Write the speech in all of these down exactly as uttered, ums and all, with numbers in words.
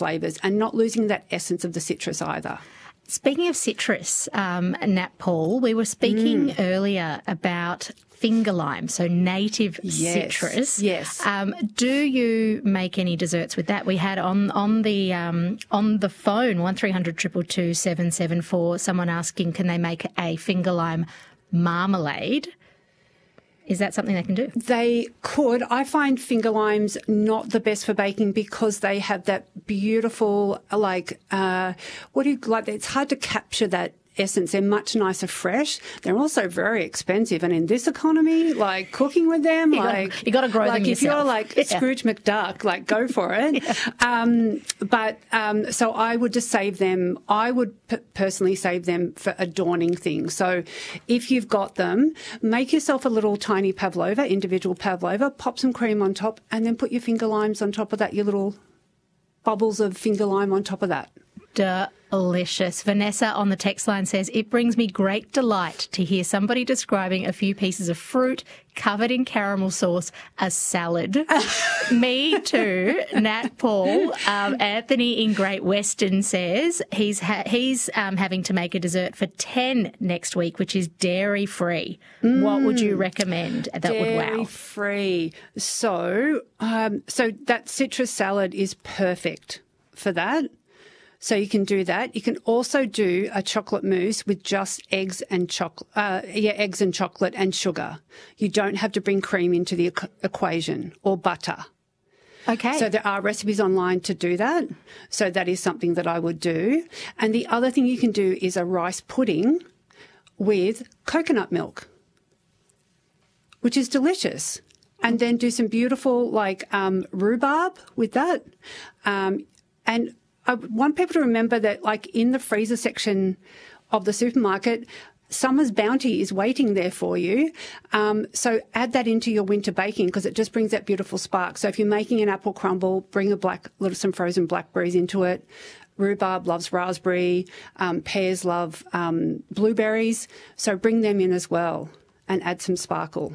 flavours and not losing that essence of the citrus either. Speaking of citrus, um, Nat Paul, we were speaking mm. earlier about finger lime, so native yes. citrus. Yes. Um, do you make any desserts with that? We had on on the um, on the phone one three hundred two two two seven seven four someone asking, can they make a finger lime marmalade? Is that something they can do? They could. I find finger limes not the best for baking because they have that beautiful, like, uh, what do you like? It's hard to capture that essence. They're much nicer fresh. They're also very expensive, and in this economy, like cooking with them, you like gotta, you got to grow like them if yourself. you're like yeah. Scrooge McDuck, like go for it. yeah. um, but um, so I would just save them. I would p- personally save them for adorning things. So if you've got them, make yourself a little tiny pavlova, individual pavlova, pop some cream on top, and then put your finger limes on top of that. Your little bubbles of finger lime on top of that. Delicious. Vanessa on the text line says, it brings me great delight to hear somebody describing a few pieces of fruit covered in caramel sauce as salad. Me too. Nat Paul. Um, Anthony in Great Western says he's ha- he's um, having to make a dessert for ten next week, which is dairy free. Mm. What would you recommend that dairy would wow? Dairy free. So, um, so that citrus salad is perfect for that. So you can do that. You can also do a chocolate mousse with just eggs and chocolate, uh, yeah, eggs and chocolate and sugar. You don't have to bring cream into the equ- equation or butter. Okay. So there are recipes online to do that. So that is something that I would do. And the other thing you can do is a rice pudding with coconut milk, which is delicious. And then do some beautiful like um, rhubarb with that. Um, and I want people to remember that, like, in the freezer section of the supermarket, summer's bounty is waiting there for you. Um, so add that into your winter baking because it just brings that beautiful spark. So if you're making an apple crumble, bring a black, little some frozen blackberries into it. Rhubarb loves raspberry. Um, pears love um, blueberries. So bring them in as well. And add some sparkle.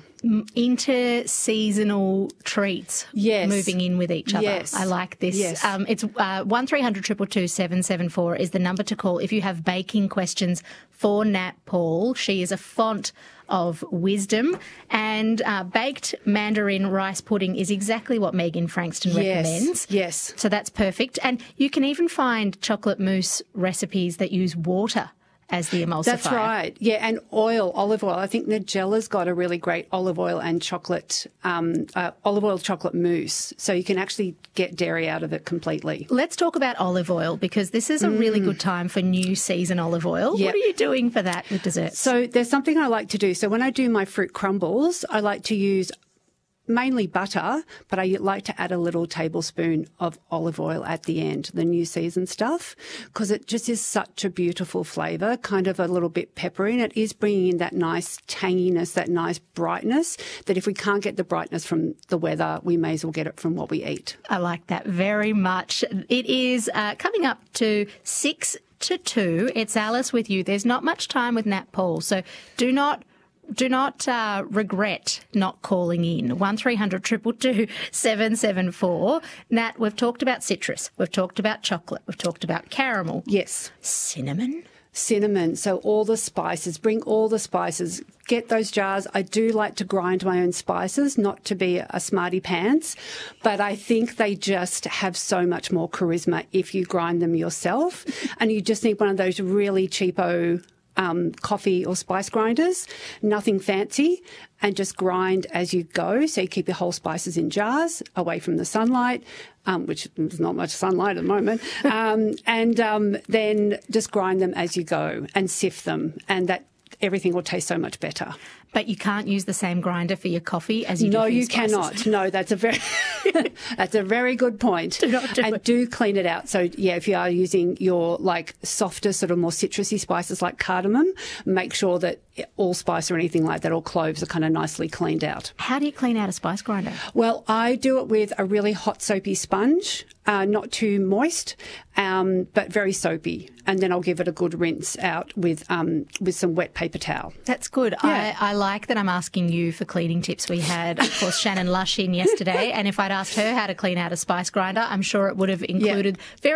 Inter-seasonal treats yes. moving in with each other. Yes. I like this. Yes. Um, it's uh, one three hundred two two two seven seven four is the number to call if you have baking questions for Nat Paul. She is a font of wisdom, and uh, baked mandarin rice pudding is exactly what Megan Frankston yes. recommends. Yes. So that's perfect. And you can even find chocolate mousse recipes that use water as the emulsifier. That's right. Yeah, and oil, olive oil. I think Nigella's got a really great olive oil and chocolate, um, uh, olive oil chocolate mousse. So you can actually get dairy out of it completely. Let's talk about olive oil because this is a mm. really good time for new season olive oil. Yep. What are you doing for that with desserts? So there's something I like to do. So when I do my fruit crumbles, I like to use mainly butter, but I like to add a little tablespoon of olive oil at the end, the new season stuff, because it just is such a beautiful flavour, kind of a little bit peppery, and it is bringing in that nice tanginess, that nice brightness, that if we can't get the brightness from the weather, we may as well get it from what we eat. I like that very much. It is uh, coming up to six to two. It's Alice with you. There's not much time with Nat Paul, so do not Do not uh, regret not calling in. one three hundred two two two seven seven four. Nat, we've talked about citrus. We've talked about chocolate. We've talked about caramel. Yes. Cinnamon? Cinnamon. So all the spices. Bring all the spices. Get those jars. I do like to grind my own spices, not to be a smarty pants, but I think they just have so much more charisma if you grind them yourself. And you just need one of those really cheapo Um, coffee or spice grinders, nothing fancy, and just grind as you go. So you keep your whole spices in jars away from the sunlight, um, which there's not much sunlight at the moment, um, and um, then just grind them as you go and sift them, and that everything will taste so much better. But you can't use the same grinder for your coffee as you no, do for your you spices. cannot. No, that's a very that's a very good point. Do not do and it. do clean it out. So yeah, if you are using your like softer, sort of more citrusy spices like cardamom, make sure that allspice or anything like that or cloves are kind of nicely cleaned out. How do you clean out a spice grinder? Well, I do it with a really hot soapy sponge, uh, not too moist, um, but very soapy, and then I'll give it a good rinse out with um, with some wet paper towel. That's good. Yeah. I, I like that I'm asking you for cleaning tips. We had, of course, Shannon Lush in yesterday, and if I'd asked her how to clean out a spice grinder, I'm sure it would have included yeah. very